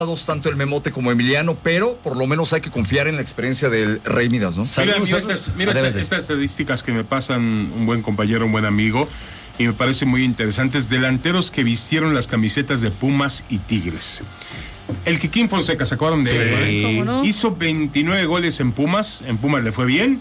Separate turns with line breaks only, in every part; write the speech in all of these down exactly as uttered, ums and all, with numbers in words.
tanto el Memote como Emiliano, pero por lo menos hay que confiar en la experiencia del Rey Midas, ¿no?
Mira, mira, estas, mira estas, estas estadísticas que me pasan un buen compañero, un buen amigo, y me parecen muy interesantes. Delanteros que vistieron las camisetas de Pumas y Tigres. El Kikín Fonseca, ¿se acuerdan de él?
¿Cómo no?
Hizo veintinueve goles en Pumas, en Pumas le fue bien,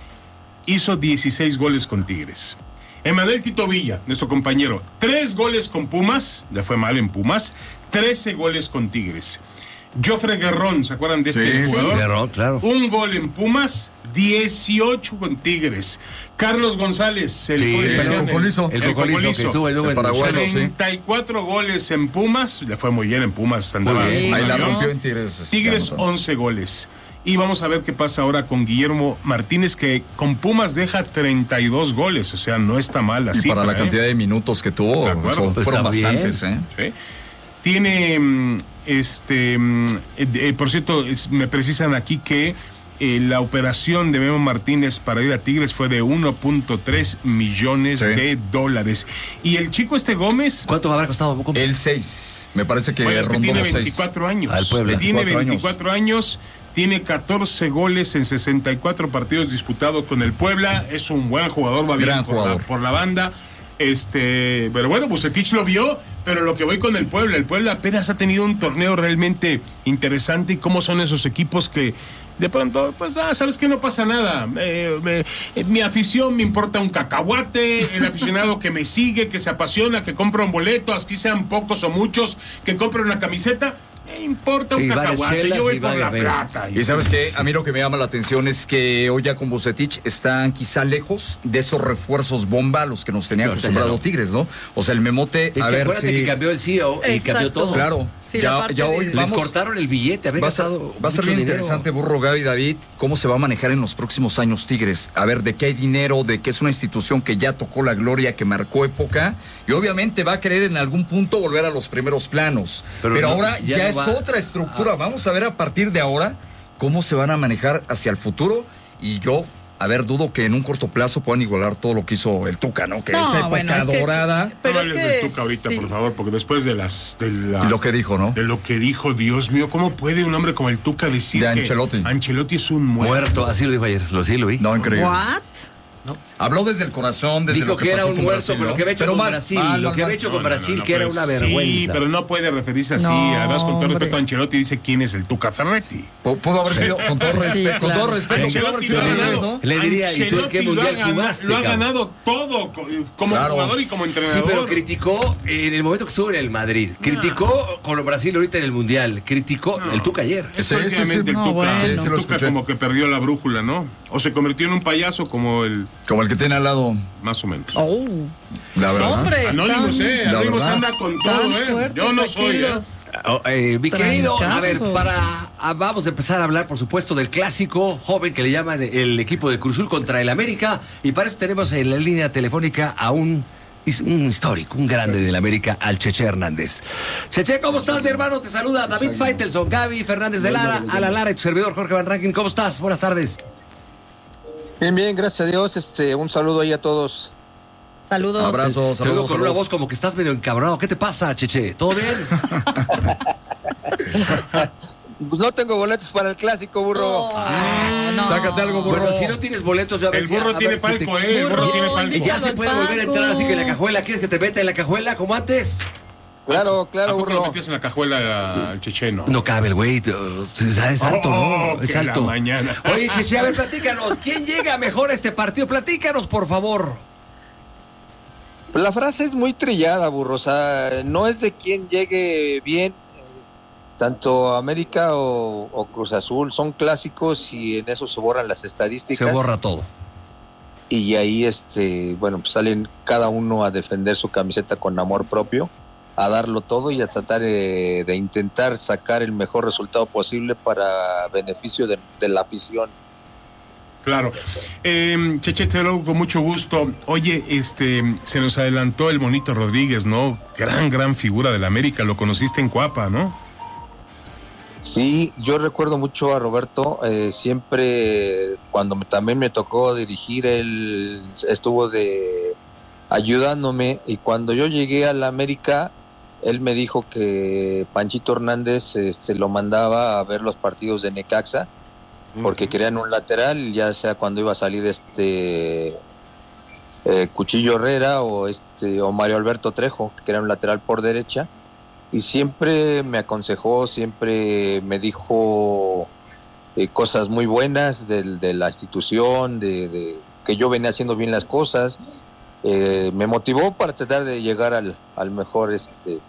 hizo dieciséis goles con Tigres. Emanuel Tito Villa, nuestro compañero, tres goles con Pumas, le fue mal en Pumas, trece goles con Tigres. Jofre Guerrón, ¿se acuerdan de este
Sí,
jugador?
sí, Guerrón, claro.
Un gol en Pumas, dieciocho con Tigres. Carlos González, el,
Sí,
el,
el
el,
Cocolizo.
El Cocolizo, que estuvo en
el paraguayo, sí.
treinta y cuatro goles en Pumas, le fue muy bien en Pumas, andaba
Muy bien.
Ahí la
avión.
rompió en Tigres.
Tigres, once goles. Y vamos a ver qué pasa ahora con Guillermo Martínez, que con Pumas deja treinta y dos goles, o sea, no está mal la
Y
cifra,
para la
¿eh?
cantidad de minutos que tuvo,
De acuerdo.
son-
Pues
fueron
está bien.
bastantes, ¿eh?
¿Sí? Tiene, mm, este, mm, eh, eh, por cierto, es- me precisan aquí que eh, la operación de Memo Martínez para ir a Tigres fue de uno punto tres millones
Sí.
de dólares. Y el chico este Gómez,
¿Cuánto me habrá costado? ¿Cómo?
El seis, me parece que
oye, es que
rondó
tiene
los seis.
veinticuatro años.
Al Puebla.
Tiene
veinticuatro años.
veinticuatro años, tiene catorce goles en sesenta y cuatro partidos disputados con el Puebla. Es un buen jugador, va bien
Gran
por la,
jugador.
por la banda. Este, pero bueno, Bucetich lo vio, pero lo que voy con el Puebla, el Puebla apenas ha tenido un torneo realmente interesante. Y cómo son esos equipos que de pronto, pues, ah, sabes que no pasa nada. Eh, me- eh, mi afición me importa un cacahuate, el aficionado que me sigue, que se apasiona, que compra un boleto, así sean pocos o muchos, que compra una camiseta, me importa un
Y varias
cacahuate.
chelas
Yo voy
y
por
vaya
la
a ver.
plata.
Y sabes qué, a mí lo que me llama la atención es que hoy ya con Bucetich están quizá lejos de esos refuerzos bomba a los que nos tenía
No,
acostumbrado
ya no.
Tigres, ¿no? O sea, el Memote,
Es
a
que
ver
acuérdate
si...
que cambió el C E O y
Exacto.
cambió todo.
Claro,
Sí, la
ya,
parte
ya
de-
hoy
Les
Les
vamos...
cortaron el billete, haber
Va a, estar,
gastado
va a estar
mucho
bien
dinero.
interesante, Burro, Gaby, David, cómo se va a manejar en los próximos años Tigres. A ver, de qué hay dinero, de qué es una institución que ya tocó la gloria, que marcó época, y obviamente va a querer en algún punto volver a los primeros planos.
Pero
Pero,
no,
ahora
ya
ya,
no
es
va
otra estructura.
a-
Vamos a ver a partir de ahora cómo se van a manejar hacia el futuro, y yo... A ver, dudo que en un corto plazo puedan igualar todo lo que hizo el Tuca, ¿no? Que
No,
esa época
bueno, es que-
dorada,
Pero
no
es
hables
que
del Tuca ahorita,
sí.
por favor, porque después de las de, la-
y lo que dijo, ¿no?
de lo que dijo, Dios mío, ¿cómo puede un hombre como el Tuca decir
De
que
Ancelotti.
Ancelotti es un muerto?
Muerto, así lo dijo ayer. Lo sí lo vi.
No, increíble.
¿What?
Habló desde el corazón, desde
Dijo
lo que,
que era
pasó
un
con
muerto,
Brasil,
pero
¿no?
que había hecho
Pero
con
mal,
Brasil.
mal,
lo
mal,
que había
mal.
hecho
No,
con
no,
Brasil,
no, no,
que era
pero
una
sí,
vergüenza.
pero no puede referirse así.
No,
Además, con todo
hombre.
respeto, Ancelotti dice quién es el Tuca Ferretti.
Pu- Pudo haber sido, con todo,
Sí,
respeto, con
claro.
todo respeto, pudo haber
Ancelotti
sido
lo ha
al revés,
ganado.
¿no?
Le diría, ¿y tú en qué
Ancelotti
mundial
lo ha ganado-
jugaste,
Lo ha
cabrón?
ganado todo co- como
Claro.
jugador y como
Sí,
entrenador.
pero criticó en el momento que estuvo en el Madrid. Criticó con Brasil ahorita en el Mundial. Criticó
No.
el Tuca ayer.
Es
Sí, sí,
últimamente
sí.
el
No,
Tuca,
bueno.
el
Sí, sí lo
Tuca
escuché.
como que perdió la brújula, ¿no? O se convirtió en un payaso como el,
Como el que tiene al lado,
más o menos.
Oh.
la verdad.
Hombre,
Anónimos,
están-
eh,
La
Anónimos
verdad.
anda con
tan
todo, eh.
fuertes
Yo no
aquí
soy, eh.
los-
Oh, eh, mi querido, a ver,
Trancazos.
para ah, vamos a empezar a hablar, por supuesto, del clásico joven que le llaman el equipo de Cruz Azul contra el América, y para eso tenemos en la línea telefónica a un, un histórico, un grande del América, al Cheche Hernández. Cheche, ¿cómo estás, mi hermano? Te saluda David Faitelson, Gaby Fernández de Lara, a la Lara y tu servidor Jorge Van Rankin. ¿Cómo estás? Buenas tardes.
Bien, bien, gracias a Dios. Este, un saludo ahí a todos.
Saludos.
Abrazos,
Te oigo
saludos,
con una
saludos.
voz como que estás medio encabronado. ¿Qué te pasa, Cheche? ¿Todo bien?
Pues no tengo boletos para el clásico, burro.
Oh, no.
Sácate algo, burro.
Bueno, si no tienes boletos, a ver
El
si-
burro
a
tiene
ver si te-
palco, eh. El burro
Burro,
tiene palco.
Y ya
Al
se puede volver a
palco.
entrar así que en la cajuela. ¿Quieres que te meta en la cajuela como antes?
Claro,
¿A
claro,
poco lo
burro.
metías en la cajuela al checheno?
No cabe el güey. t- Es alto,
Oh,
¿no? Es
que la
alto.
mañana.
Oye, Cheche, a ver, platícanos. ¿Quién llega mejor a este partido? Platícanos, por favor.
Pues la frase es muy trillada, burro. O sea, no es de quien llegue bien, eh, tanto América o, o Cruz Azul. Son clásicos y en eso se borran las estadísticas.
Se borra todo.
Y ahí, este, bueno, pues salen cada uno a defender su camiseta con amor propio, a darlo todo y a tratar eh, de intentar sacar el mejor resultado posible para beneficio de, de la afición.
Claro. Eh, Cheche, te lo hago con mucho gusto. Oye, este, se nos adelantó el Monito Rodríguez, ¿no? Gran, gran figura del América. Lo conociste en Cuapa, ¿no?
Sí, yo recuerdo mucho a Roberto, eh, siempre cuando me- también me tocó dirigir, él estuvo de ayudándome, y cuando yo llegué a la América, él me dijo que Panchito Hernández este, lo mandaba a ver los partidos de Necaxa, porque uh-huh. querían un lateral, ya sea cuando iba a salir este eh, Cuchillo Herrera o este o Mario Alberto Trejo, que era un lateral por derecha, y siempre me aconsejó, siempre me dijo eh, cosas muy buenas de, de la institución, de, de que yo venía haciendo bien las cosas. Eh, me motivó para tratar de llegar al, al mejor este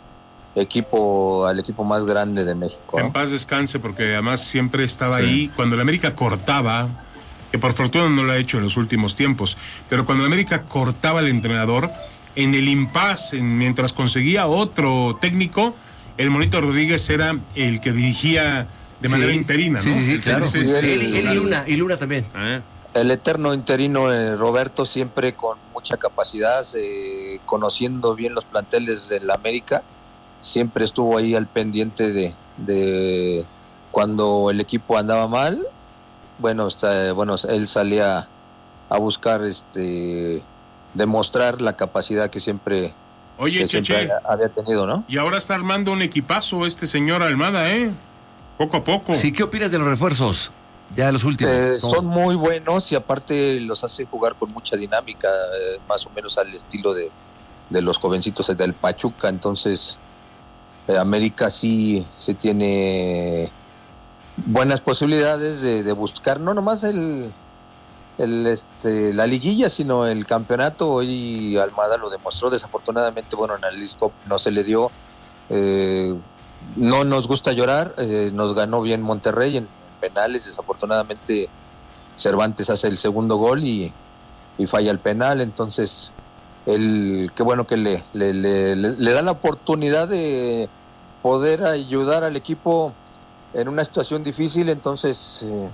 equipo, al equipo más grande de México, ¿no?
En paz descanse, porque además siempre estaba sí. ahí cuando el América cortaba, que por fortuna no lo ha hecho en los últimos tiempos, pero cuando el América cortaba al entrenador, en el impasse, mientras conseguía otro técnico, el Monito Rodríguez era el que dirigía de manera sí. interina, ¿no?
Sí, sí, sí, claro. Sí, sí, sí. Él, él, él y Luna, y Luna también.
Ah.
El eterno interino eh, Roberto, siempre con mucha capacidad, eh, conociendo bien los planteles del América, siempre estuvo ahí al pendiente de, de cuando el equipo andaba mal. Bueno, está, bueno, él salía a buscar, este, demostrar la capacidad que siempre,
Oye,
que
Cheche,
siempre había, había tenido, ¿no?
Y ahora está armando un equipazo este señor Almada, ¿eh? Poco a poco.
Sí, ¿qué opinas de los refuerzos? Ya los últimos.
Eh,
no.
Son muy buenos y aparte los hace jugar con mucha dinámica, eh, más o menos al estilo de, de los jovencitos del Pachuca. Entonces, eh, América sí, sí tiene buenas posibilidades de, de buscar no nomás el, el este la liguilla, sino el campeonato. Hoy Almada lo demostró. Desafortunadamente, bueno, en el Leagues Cup no se le dio. Eh, no nos gusta llorar. Eh, nos ganó bien Monterrey en penales. Desafortunadamente Cervantes hace el segundo gol y, y falla el penal. Entonces el qué bueno que le, le, le, le da la oportunidad de poder ayudar al equipo en una situación difícil. Entonces eh,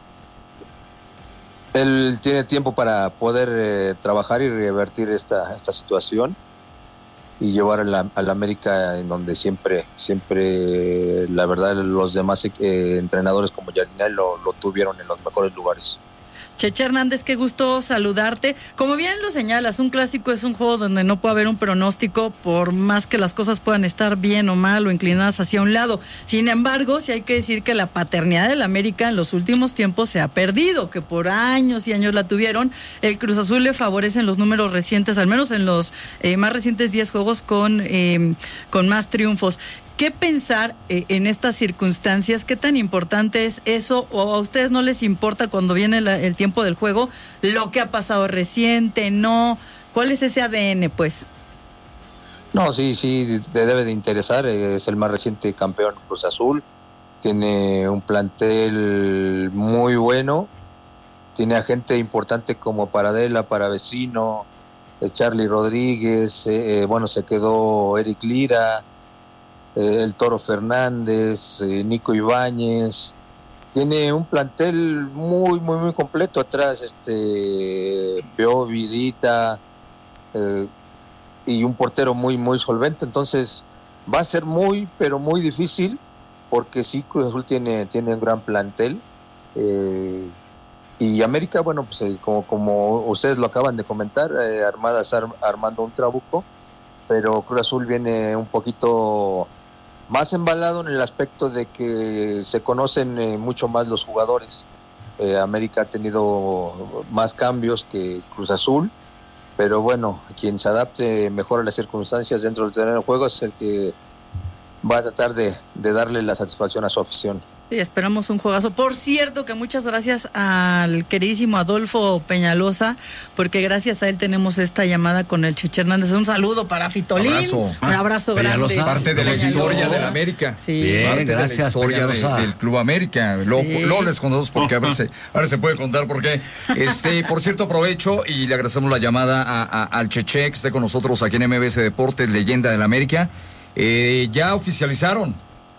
él tiene tiempo para poder eh, trabajar y revertir esta, esta situación y llevar a la, a la América en donde siempre, siempre, la verdad, los demás eh, entrenadores como Jardinel lo, lo tuvieron en los mejores lugares.
Cheche Hernández, qué gusto saludarte. Como bien lo señalas, un clásico es un juego donde no puede haber un pronóstico, por más que las cosas puedan estar bien o mal o inclinadas hacia un lado. Sin embargo, sí hay que decir que la paternidad del América en los últimos tiempos se ha perdido, que por años y años la tuvieron. El Cruz Azul le favorecen los números recientes, al menos en los eh, más recientes diez juegos con, eh, con más triunfos. ¿Qué pensar eh, en estas circunstancias? ¿Qué tan importante es eso? ¿O a ustedes no les importa cuando viene la, el tiempo del juego lo que ha pasado reciente? ¿No? ¿Cuál es ese A D N, pues?
No, sí, sí, te debe de interesar. Es el más reciente campeón Cruz Azul. Tiene un plantel muy bueno. Tiene a gente importante como Paradela, Paravecino, eh, Charlie Rodríguez. Eh, bueno, se quedó Eric Lira. El Toro Fernández, eh, Nico Ibáñez. Tiene un plantel muy, muy, muy completo atrás, este Pio Vidita, eh, y un portero muy, muy solvente. Entonces va a ser muy, pero muy difícil, porque sí, Cruz Azul tiene, tiene un gran plantel. Eh, y América, bueno, pues eh, como, como ustedes lo acaban de comentar, eh, Armada está armando un trabuco, pero Cruz Azul viene un poquito más embalado en el aspecto de que se conocen eh, mucho más los jugadores. Eh, América ha tenido más cambios que Cruz Azul, pero bueno, quien se adapte mejor a las circunstancias dentro del terreno de juego es el que va a tratar de, de darle la satisfacción a su afición.
Sí, esperamos un juegazo. Por cierto, que muchas gracias al queridísimo Adolfo Peñalosa, porque gracias a él tenemos esta llamada con el Cheche Hernández. Un saludo para Fitolín.
Abrazo.
Un abrazo
Peñalosa,
grande.
Parte de la
Peñalosa.
historia del América.
Sí.
Bien,
Parte
gracias,
de la historia
Peñalosa.
de, del Club América.
Sí.
Luego, luego les contamos porque a ver si, a ver se puede contar por qué. Este, por cierto, aprovecho y le agradecemos la llamada a, a, al Cheche, que esté con nosotros aquí en M B S Deportes, leyenda del América. Eh, ya oficializaron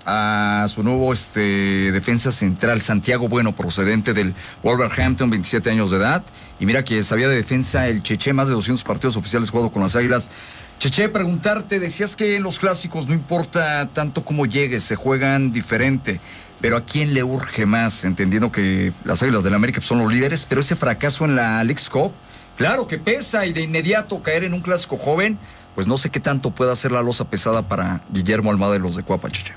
a su nuevo este defensa central, Santiago Bueno, procedente del Wolverhampton, veintisiete años de edad. Y mira que sabía de defensa el Cheche, más de doscientos partidos oficiales jugado con las Águilas. Cheche, preguntarte, decías que en los clásicos no importa tanto cómo llegues, se juegan diferente, pero ¿a quién le urge más? Entendiendo que las Águilas del América son los líderes, pero ese fracaso en la Leagues Cup, claro que pesa, y de inmediato caer en un clásico joven, pues no sé qué tanto puede hacer la losa pesada para Guillermo Almada y los de Cuapa, Cheche.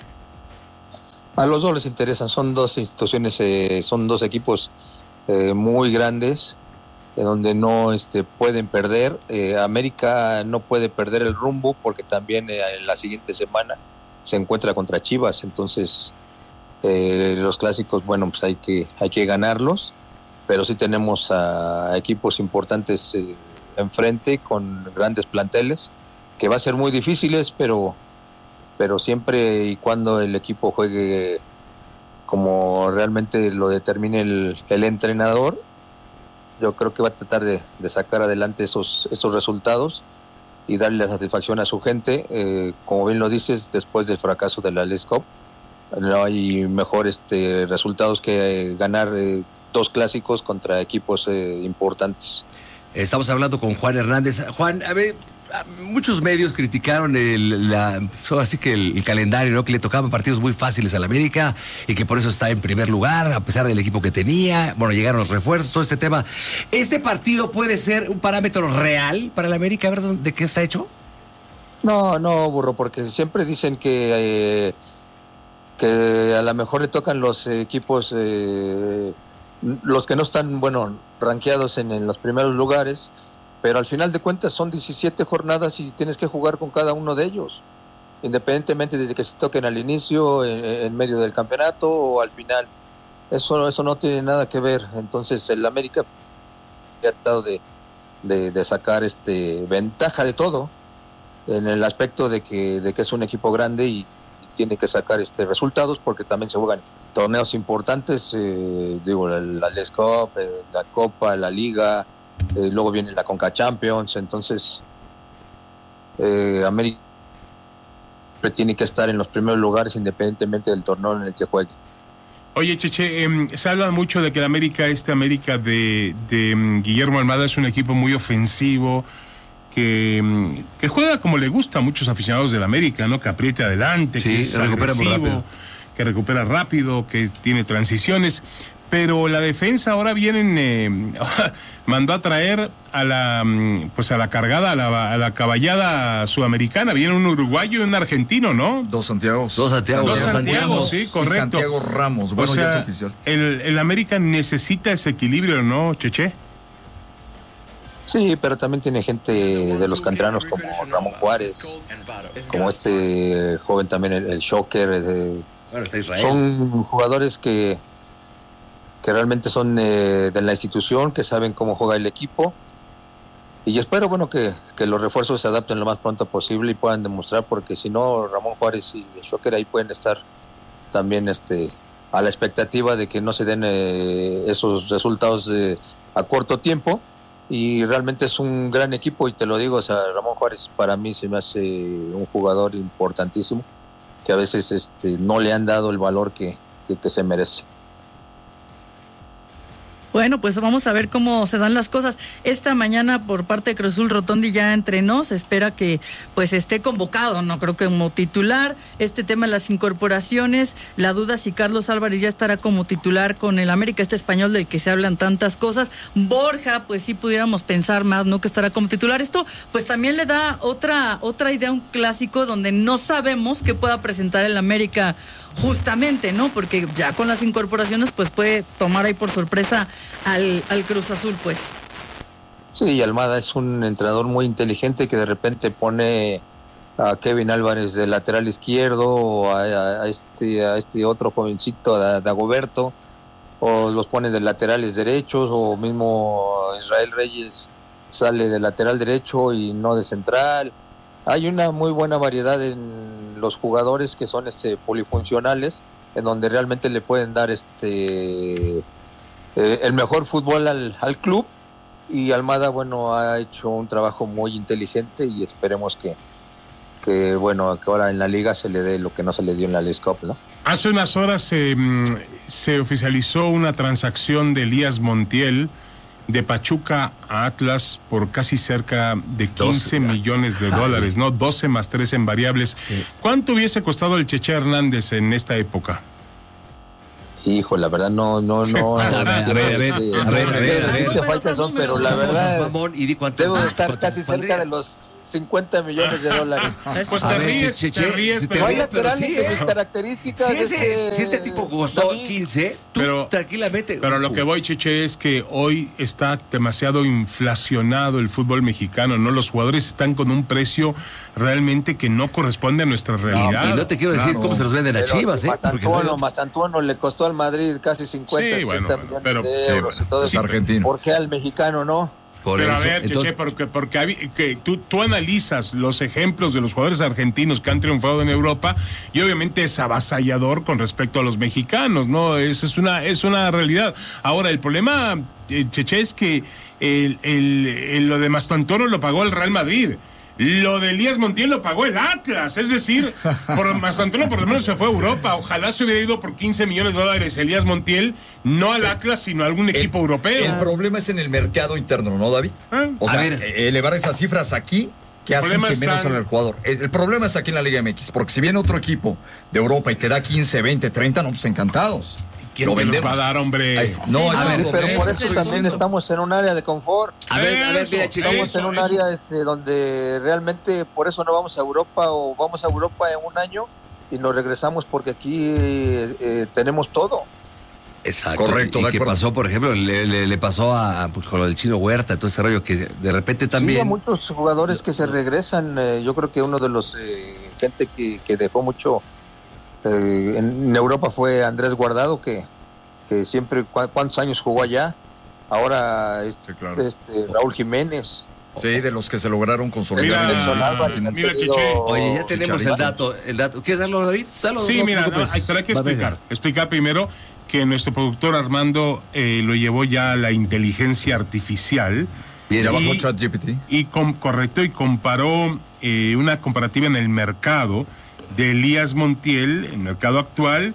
A los dos les interesan, son dos instituciones, eh, son dos equipos eh, muy grandes, en donde no este, pueden perder. Eh, América no puede perder el rumbo porque también eh, en la siguiente semana se encuentra contra Chivas, entonces eh, los clásicos, bueno, pues hay que hay que ganarlos, pero sí tenemos a equipos importantes eh, enfrente con grandes planteles, que va a ser muy difíciles, pero pero siempre y cuando el equipo juegue como realmente lo determine el, el entrenador, yo creo que va a tratar de, de sacar adelante esos esos resultados y darle la satisfacción a su gente. Eh, como bien lo dices, después del fracaso de la Leagues Cup, no hay mejor este, resultados que eh, ganar eh, dos clásicos contra equipos eh, importantes.
Estamos hablando con Juan Hernández. Juan, a ver, muchos medios criticaron el, la, así que el, el calendario, ¿no? Que le tocaban partidos muy fáciles al América y que por eso está en primer lugar, a pesar del equipo que tenía. Bueno, llegaron los refuerzos, todo este tema. ¿Este partido puede ser un parámetro real para el América? A ver, ¿de qué está hecho?
No, no, burro, porque siempre dicen que eh, que a lo mejor le tocan los equipos, eh, los que no están, bueno, rankeados en, en los primeros lugares, pero al final de cuentas son diecisiete jornadas y tienes que jugar con cada uno de ellos, independientemente de que se toquen al inicio, en, en medio del campeonato o al final. Eso, eso no tiene nada que ver. Entonces el América ha tratado de, de, de sacar este ventaja de todo, en el aspecto de que, de que es un equipo grande y, y tiene que sacar este resultados, porque también se juegan torneos importantes, eh, digo, la, la Leagues Cup, eh, la Copa, la Liga. Eh, luego viene la Conca Champions, entonces eh, América tiene que estar en los primeros lugares independientemente del torneo en el que juegue.
Oye, Cheche, eh, se habla mucho de que el América, este América de, de um, Guillermo Almada es un equipo muy ofensivo, que, um, que juega como le gusta a muchos aficionados del América, ¿no? Que apriete adelante,
sí,
que es
recupera muy rápido,
que recupera rápido, que tiene transiciones. Pero la defensa ahora vienen, eh, mandó a traer a la, pues a la cargada, a la, a la caballada sudamericana. Viene un uruguayo y un argentino, ¿no?
Dos Santiagos.
Dos Santiagos.
Dos Santiagos, sí, correcto.
Y Santiago Ramos, bueno,
o sea,
ya es oficial.
El, el América necesita ese equilibrio, ¿no, Cheche?
Sí, pero también tiene gente de los canteranos como Ramón Juárez, como este joven también, el, el Shocker. Eh,
bueno, está Israel.
Son jugadores que... que realmente son eh, de la institución, que saben cómo juega el equipo, y espero, bueno, que, que los refuerzos se adapten lo más pronto posible y puedan demostrar, porque si no, Ramón Juárez y Shocker ahí pueden estar también este a la expectativa de que no se den eh, esos resultados eh, a corto tiempo, y realmente es un gran equipo, y te lo digo, o sea, Ramón Juárez para mí se me hace un jugador importantísimo, que a veces este no le han dado el valor que, que, que se merece.
Bueno, pues vamos a ver cómo se dan las cosas. Esta mañana por parte de Cruz Azul, Rotondi ya entrenó, se espera que pues esté convocado, no creo que como titular. Este tema de las incorporaciones, la duda si Carlos Álvarez ya estará como titular con el América, este español del que se hablan tantas cosas. Borja, pues sí pudiéramos pensar más, ¿no? Que estará como titular. Esto pues también le da otra, otra idea a un clásico donde no sabemos qué pueda presentar el América justamente, ¿no? Porque ya con las incorporaciones pues puede tomar ahí por sorpresa al, al Cruz Azul, pues.
Sí, Almada es un entrenador muy inteligente que de repente pone a Kevin Álvarez de lateral izquierdo, o a, a, a este a este otro jovencito, a Dagoberto, o los pone de laterales derechos, o mismo Israel Reyes sale de lateral derecho y no de central. Hay una muy buena variedad en los jugadores que son este polifuncionales, en donde realmente le pueden dar este eh, el mejor fútbol al, al club, y Almada, bueno, ha hecho un trabajo muy inteligente, y esperemos que que bueno, que ahora en la liga se le dé lo que no se le dio en la Leagues Cup, ¿no?
Hace unas horas eh, se oficializó una transacción de Elías Montiel de Pachuca a Atlas por casi cerca de quince millones de dólares, ¿no? doce más tres en variables. Sí. ¿Cuánto hubiese costado el Cheche Hernández en esta época?
Hijo, la verdad no, no, no.
A ver, a ver, a ver, a ver, a ver, a ver.
Te falta son, pero la verdad
mamón, y di cuánto,
debo de estar
cuánto,
casi cerca de los cincuenta millones de dólares.
Pues
A
te
ver,
ríes,
Che,
te
Che,
ríes,
si te
pero...
No hay
ríes, pero
laterales
sí,
de
¿eh?
mis características.
Si, ese,
este,
si este tipo costó
David.
quince, tú
Pero-
tranquilamente.
Pero lo que voy, Cheche, es que hoy está demasiado inflacionado el fútbol mexicano, ¿no? Los jugadores están con un precio realmente que no corresponde a nuestra realidad.
Y no te quiero decir
Claro.
cómo se los venden a
Pero
Chivas,
si
¿eh? Porque no hay
Mastantuono,
otro.
Mastantuono le costó al Madrid casi cincuenta,
Sí, bueno,
sesenta
bueno,
millones
pero-
de
sí,
euros
bueno,
y todo
es
eso.
argentino.
¿Por qué al mexicano no?
Por
Pero
eso.
a ver,
Entonces,
Cheche, porque, porque habi- que tú, tú analizas los ejemplos de los jugadores argentinos que han triunfado en Europa y obviamente es avasallador con respecto a los mexicanos, ¿no? Es, es, una, es una realidad. Ahora, el problema, eh, Cheche, es que el, el, el- lo de Mastantuono lo pagó el Real Madrid. Lo de Elías Montiel lo pagó el Atlas, es decir, por Mastantuono por lo menos se fue a Europa. Ojalá se hubiera ido por quince millones de dólares Elías Montiel, no al Atlas, sino a algún equipo europeo.
El problema es en el mercado interno, ¿no, David?
¿Eh?
O
A
sea,
ver.
eh, elevar esas cifras aquí que
El
hacen
problema
que
está
menos
en-
sale el jugador. El, el problema es aquí en la Liga M X, porque si viene otro equipo de Europa y te da quince, veinte, treinta, no, pues encantados.
¿Quién
Lo
te los
vendemos.
va a dar, hombre?
Ahí está. No,
Sí,
es
a
el
ver,
Pero
problema,
por
ese
eso
es el
también
punto.
estamos en un área de confort.
a ver, a ver,
Eso,
mira, Cheche.
eso.
Estamos en un área este, donde realmente por eso no vamos a Europa o vamos a Europa en un año y nos regresamos porque aquí eh, eh, tenemos todo.
Exacto.
Correcto,
Y
de
que
acuerdo.
pasó, por ejemplo, le, le, le pasó a, pues, con lo del Chino Huerta, todo ese rollo que de repente
Sí,
también.
hay muchos jugadores que se regresan. eh, yo creo que uno de los eh, gente que, que dejó mucho eh, en Europa fue Andrés Guardado, que, que siempre, ¿cu- ¿cuántos años jugó allá? Ahora este,
Sí, claro.
este, Raúl Jiménez.
Sí, de los que se lograron consolidar.
Mira,
Edson Álvarez, han
mira,
tenido-
Cheche.
Oye, ya tenemos el
Chicharito.
dato, el dato. ¿Quieres darlo, David? Dalo,
Sí,
no te
mira, no,
preocupes.
hay, pero hay que
Va, venga.
explicar. Explicar primero que nuestro productor Armando eh, lo llevó ya a la inteligencia artificial.
Bien,
Ya
Y-
bajó ChatGPT.
Y com- correcto, y comparó eh, una comparativa en el mercado de Elías Montiel, el mercado actual,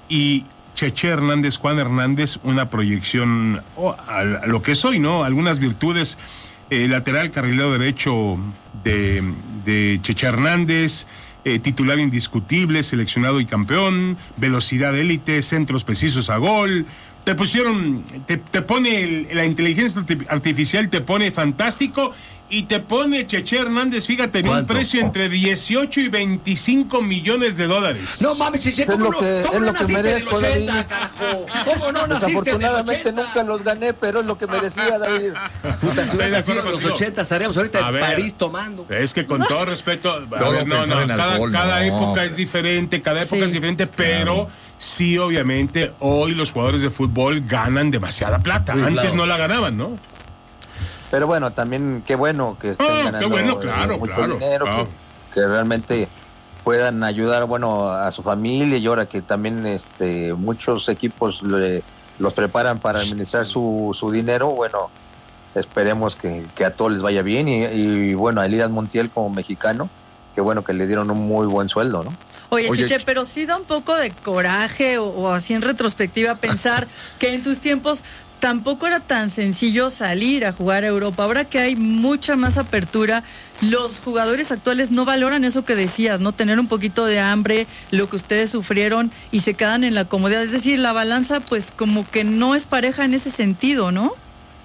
y Cheche Hernández, Juan Hernández, una proyección oh, a, a lo que es hoy, ¿no? Algunas virtudes, eh, lateral, carrilero derecho de, de Cheche Hernández, eh, titular indiscutible, seleccionado y campeón, velocidad élite, centros precisos a gol. Te pusieron, te, te pone el- la inteligencia arti- artificial, te pone fantástico y te pone Cheche Hernández, fíjate, en un
¿Cuánto?
precio entre dieciocho y veinticinco millones de dólares.
No mames, Cheche,
Es
¿cómo
lo
no,
que-
cómo
es
no
lo que
naciste en el
merezco,
ochenta,
David.
carajo? ¿Cómo no naciste en el
Desafortunadamente
ochenta?
nunca los gané, pero es lo que merecía, David.
Puta, si
Estoy de
hubiera
acuerdo
sido en los
contigo.
ochenta estaríamos ahorita
A
en
ver.
París tomando.
Es que con todo respeto, a
No,
ver,
no,
no,
pensar
no,
en
cada,
alcohol,
cada
no.
época es diferente, cada época
Sí.
es diferente, pero sí, obviamente, hoy los jugadores de fútbol ganan demasiada plata.
Sí,
Antes
claro.
no la ganaban, ¿no?
Pero bueno, también qué bueno que estén
Ah, qué
ganando
bueno,
eh,
claro,
mucho
claro,
dinero,
claro.
Que, que realmente puedan ayudar, bueno, a su familia y ahora que también este muchos equipos le- los preparan para administrar su, su dinero, bueno, esperemos que, que a todos les vaya bien y, y bueno, a Elías Montiel como mexicano, que bueno que le dieron un muy buen sueldo, ¿no?
Oye,
Oye,
Cheche,
Ch-
pero sí da un poco de coraje o, o así en retrospectiva pensar que en tus tiempos tampoco era tan sencillo salir a jugar a Europa. Ahora que hay mucha más apertura, los jugadores actuales no valoran eso que decías, ¿no? Tener un poquito de hambre, lo que ustedes sufrieron y se quedan en la comodidad. Es decir, la balanza pues como que no es pareja en ese sentido, ¿no?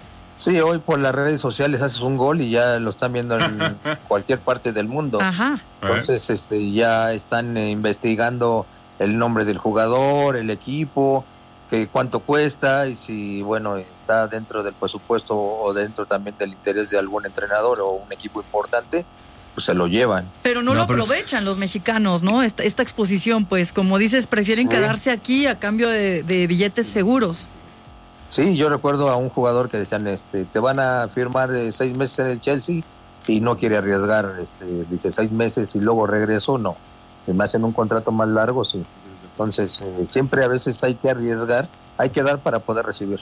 Sí, hoy por las redes sociales haces un gol y ya lo están viendo en cualquier parte del mundo.
Ajá.
Entonces, este, ya están eh, investigando el nombre del jugador, el equipo, que cuánto cuesta y si, bueno, está dentro del presupuesto o dentro también del interés de algún entrenador o un equipo importante, pues se lo llevan.
Pero no,
No,
lo
pero-
aprovechan los mexicanos, ¿no? Esta, esta exposición, pues, como dices, prefieren
Sí.
quedarse aquí a cambio de, de billetes seguros.
Sí, yo recuerdo a un jugador que decían, este, te van a firmar eh, seis meses en el Chelsea y no quiere arriesgar, este, dice seis meses y luego regreso, no. Si me hacen un contrato más largo, sí. Entonces, eh, siempre a veces hay que arriesgar, hay que dar para poder recibir.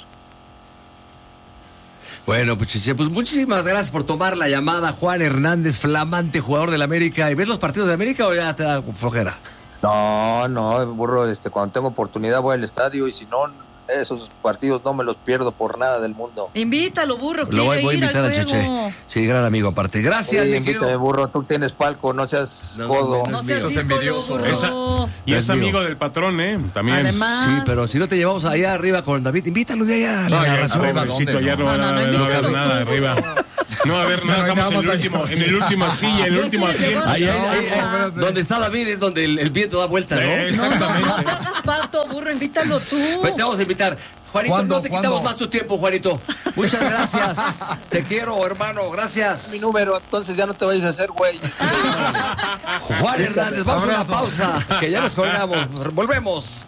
Bueno, pues Cheche, pues muchísimas gracias por tomar la llamada, Juan Hernández, flamante jugador del América. ¿Y ves los partidos de América o ya te da flojera?
No, no, burro, este, cuando tengo oportunidad voy al estadio y si no, esos partidos no me los pierdo por nada del mundo.
Invítalo, burro.
Lo voy, voy a invitar
al
a Cheche. Sí, gran amigo aparte. Gracias,
Sí,
mi
invítame,
querido.
burro, tú tienes palco, no seas
No,
codo.
no,
No seas
Eso es
díscolo,
envidioso.
burro.
Esa- y
No
es
es mío.
amigo del patrón, ¿eh? También.
Además.
Sí, pero si no te llevamos allá arriba con David, invítalo de allá.
No,
la
ya,
narración.
arriba,
pobrecito,
¿dónde?
ya no,
No,
va
no,
a-
no,
no va a haber
invítalo
nada
tú,
arriba.
burro.
No va a haber nada,
No,
estamos
nada
en el
más
último,
ahí.
en el último silla, en el
Yo
último
quiero llevar-
asiento.
Ahí, ahí, ahí, ahí, donde está David es donde el, el viento da vuelta, ¿no?
Eh, Exactamente.
Pato, burro, invítalo tú.
Pues te vamos a invitar. Juanito,
¿Cuándo?
no te quitamos
¿Cuándo?
más tu tiempo, Juanito. Muchas gracias. Te quiero, hermano. Gracias.
Mi número, entonces ya no te vayas a hacer, güey.
Juan Hernández, vamos a una
Abrazo.
pausa, que ya nos colgamos. Volvemos.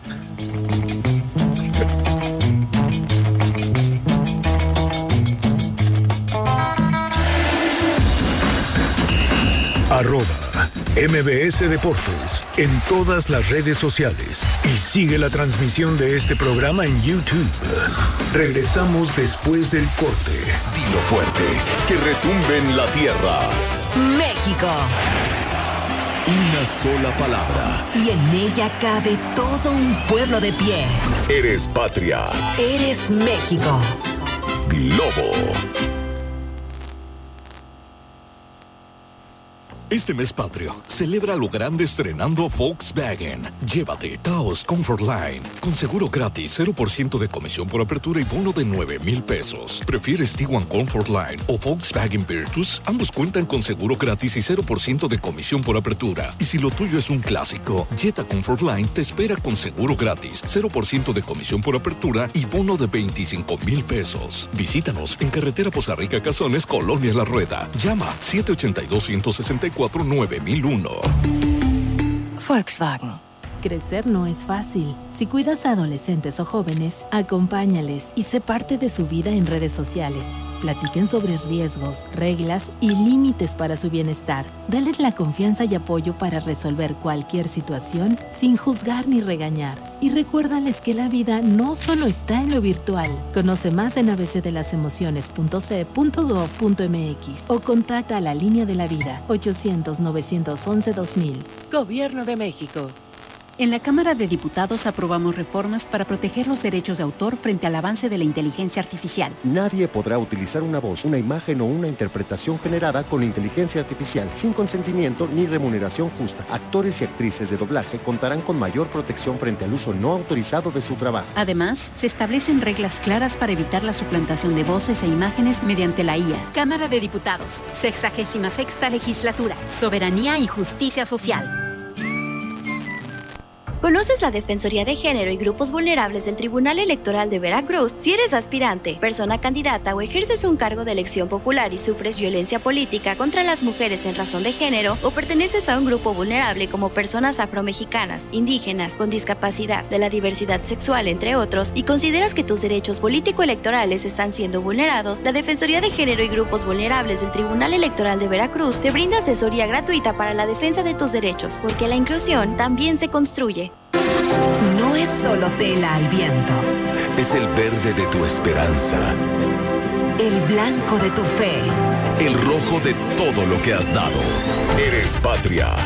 Arroba M B S Deportes en todas las redes sociales y sigue la transmisión de este programa en YouTube. Regresamos después del corte.
Dilo fuerte, que retumbe en la tierra.
México.
Una sola palabra.
Y en ella cabe todo un pueblo de pie.
Eres patria.
Eres México.
Globo.
Este mes patrio, celebra lo grande estrenando Volkswagen. Llévate Taos Comfort Line, con seguro gratis, cero por ciento de comisión por apertura y bono de nueve mil pesos. ¿Prefieres Tiguan Comfort Line o Volkswagen Virtus? Ambos cuentan con seguro gratis y cero por ciento de comisión por apertura. Y si lo tuyo es un clásico, Jetta Comfort Line te espera con seguro gratis, cero por ciento de comisión por apertura y bono de veinticinco mil pesos. Visítanos en Carretera Poza Rica Cazones, Colonia La Rueda. Llama siete ocho dos, uno seis cuatro, nueve mil uno.
Volkswagen.
Crecer no es fácil. Si cuidas a adolescentes o jóvenes, acompáñales y sé parte de su vida en redes sociales. Platiquen sobre riesgos, reglas y límites para su bienestar. Dale la confianza y apoyo para resolver cualquier situación sin juzgar ni regañar. Y recuérdales que la vida no solo está en lo virtual. Conoce más en a b c de las emociones punto c e punto gov punto m x o contacta a la línea de la vida ochocientos, novecientos once, dos mil.
Gobierno de México.
En la Cámara de Diputados aprobamos reformas para proteger los derechos de autor frente al avance de la inteligencia artificial.
Nadie podrá utilizar una voz, una imagen o una interpretación generada con inteligencia artificial sin consentimiento ni remuneración justa. Actores y actrices de doblaje contarán con mayor protección frente al uso no autorizado de su trabajo.
Además, se establecen reglas claras para evitar la suplantación de voces e imágenes mediante la I A. Cámara de Diputados, sexagésima sexta legislatura, soberanía y justicia social.
¿Conoces la Defensoría de Género y Grupos Vulnerables del Tribunal Electoral de Veracruz? Si eres aspirante, persona candidata o ejerces un cargo de elección popular y sufres violencia política contra las mujeres en razón de género o perteneces a un grupo vulnerable como personas afromexicanas, indígenas, con discapacidad, de la diversidad sexual, entre otros, y consideras que tus derechos político-electorales están siendo vulnerados, la Defensoría de Género y Grupos Vulnerables del Tribunal Electoral de Veracruz te brinda asesoría gratuita para la defensa de tus derechos, porque la inclusión también se construye.
No es solo tela al viento.
Es el verde de tu esperanza.
El blanco de tu fe.
El rojo de todo lo que has dado. Eres patria.